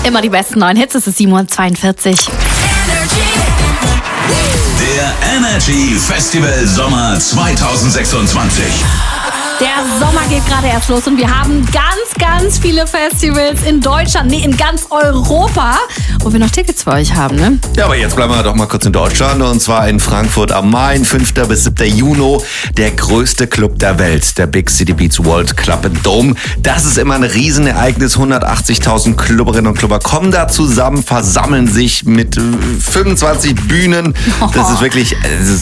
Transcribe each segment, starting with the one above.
Immer die besten neuen Hits, es ist 7:42 Uhr. Der Energy Festival Sommer 2026. Der Sommer geht gerade erst los und wir haben ganz viele Festivals in Deutschland, in ganz Europa, wo wir noch Tickets für euch haben, ne? Ja, aber jetzt bleiben wir doch mal kurz in Deutschland und zwar in Frankfurt am Main, 5. bis 7. Juni, der größte Club der Welt, der Big City Beats World Club and Dome. Das ist immer ein Riesenereignis, 180.000 Clubberinnen und Clubber kommen da zusammen, versammeln sich mit 25 Bühnen. Das ist wirklich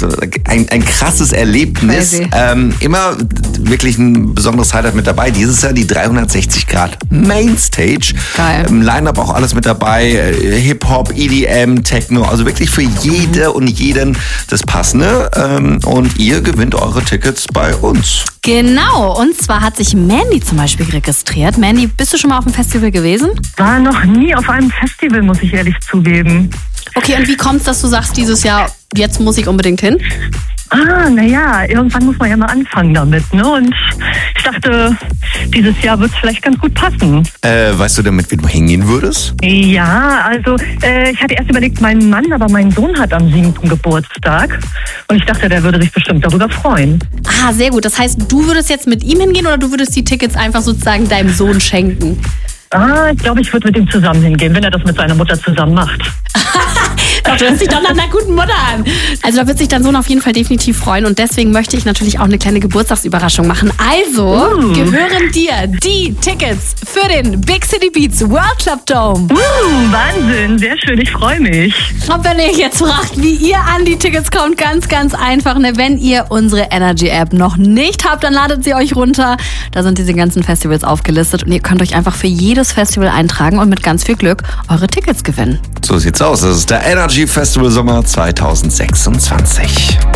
ein krasses Erlebnis. Immer wirklich ein besonderes Highlight mit dabei. Dieses Jahr die 360 Grad Mainstage. Geil. Im Line-Up auch alles mit dabei. Hip-Hop, EDM, Techno. Also wirklich für jede und jeden das Passende. Und ihr gewinnt eure Tickets bei uns. Genau. Und zwar hat sich Mandy zum Beispiel registriert. Mandy, bist du schon mal auf dem Festival gewesen? War noch nie auf einem Festival, muss ich ehrlich zugeben. Okay, und wie kommt's, dass du sagst, dieses Jahr, jetzt muss ich unbedingt hin? Naja, irgendwann muss man ja mal anfangen damit, ne? Und ich dachte, dieses Jahr wird es vielleicht ganz gut passen. Weißt du denn, mit wem du hingehen würdest? Ja, also ich hatte erst überlegt, meinen Mann, aber mein Sohn hat am 7. Geburtstag. Und ich dachte, der würde sich bestimmt darüber freuen. Sehr gut. Das heißt, du würdest jetzt mit ihm hingehen oder du würdest die Tickets einfach sozusagen deinem Sohn schenken? Ich glaube, ich würde mit ihm zusammen hingehen, wenn er das mit seiner Mutter zusammen macht. Doch, du hörst dich doch nach einer guten Mutter an. Also da wird sich dein Sohn auf jeden Fall definitiv freuen und deswegen möchte ich natürlich auch eine kleine Geburtstagsüberraschung machen. Also gehören dir die Tickets für den Big City Beats World Club Dome. Wahnsinn, sehr schön, ich freue mich. Und wenn ihr jetzt fragt, wie ihr an die Tickets kommt, ganz einfach, ne? Wenn ihr unsere Energy App noch nicht habt, dann ladet sie euch runter. Da sind diese ganzen Festivals aufgelistet und ihr könnt euch einfach für jedes Festival eintragen und mit ganz viel Glück eure Tickets gewinnen. So sieht's aus. Das ist der Energy Festival Sommer 2026.